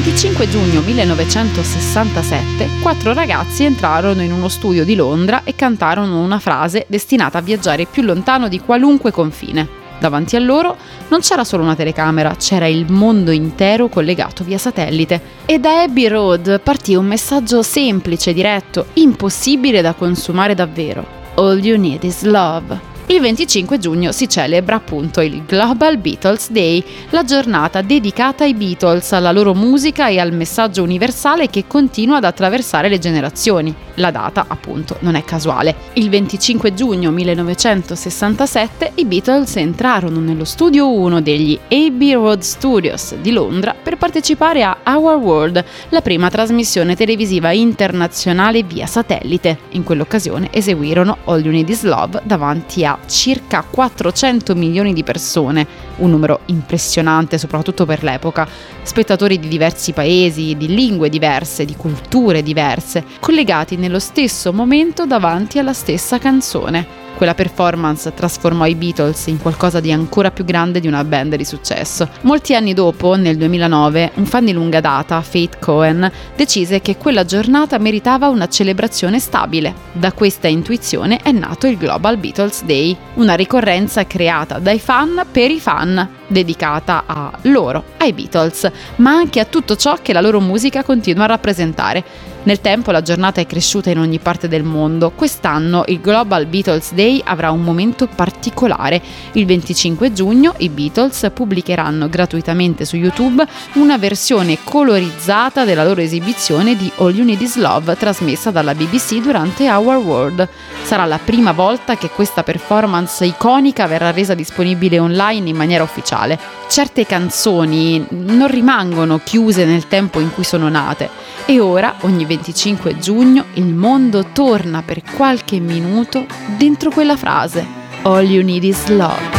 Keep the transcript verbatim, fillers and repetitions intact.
venticinque giugno millenovecentosessantasette, quattro ragazzi entrarono in uno studio di Londra e cantarono una frase destinata a viaggiare più lontano di qualunque confine. Davanti a loro non c'era solo una telecamera, c'era il mondo intero collegato via satellite. E da Abbey Road partì un messaggio semplice, diretto, impossibile da consumare davvero. All you need is love. Il venticinque giugno si celebra appunto il Global Beatles Day, la giornata dedicata ai Beatles, alla loro musica e al messaggio universale che continua ad attraversare le generazioni. La data, appunto, non è casuale. Il venticinque giugno millenovecentosessantasette i Beatles entrarono nello studio uno degli Abbey Road Studios di Londra per partecipare a Our World, la prima trasmissione televisiva internazionale via satellite. In quell'occasione eseguirono All You Need Is Love davanti a circa quattrocento milioni di persone, un numero impressionante soprattutto per l'epoca, spettatori di diversi paesi, di lingue diverse, di culture diverse, collegati nello stesso momento davanti alla stessa canzone. Quella performance trasformò i Beatles in qualcosa di ancora più grande di una band di successo. Molti anni dopo, nel duemilanove, un fan di lunga data, Faith Cohen, decise che quella giornata meritava una celebrazione stabile. Da questa intuizione è nato il Global Beatles Day, una ricorrenza creata dai fan per i fan, dedicata a loro, ai Beatles, ma anche a tutto ciò che la loro musica continua a rappresentare. Nel tempo la giornata è cresciuta in ogni parte del mondo. Quest'anno il Global Beatles Day avrà un momento particolare. Il venticinque giugno i Beatles pubblicheranno gratuitamente su YouTube una versione colorizzata della loro esibizione di All You Need Is Love trasmessa dalla B B C durante Our World. Sarà la prima volta che questa performance iconica verrà resa disponibile online in maniera ufficiale. Certe canzoni non rimangono chiuse nel tempo in cui sono nate e ora, ogni venticinque giugno, il mondo torna per qualche minuto dentro quella frase. All you need is love.